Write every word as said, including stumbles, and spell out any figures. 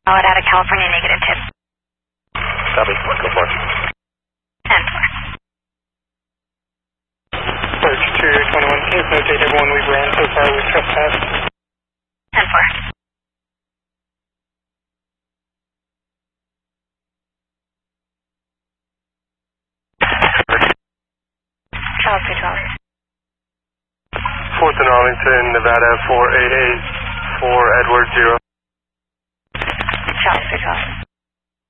Out of California, negative tip. Copy, go for it. ten four. Search two twenty-one case, notate everyone we've ran so far with trespass. ten four. twelve two twelve. fourth and Arlington, Nevada, four eight eight, four Edward, zero. twelve two twelve.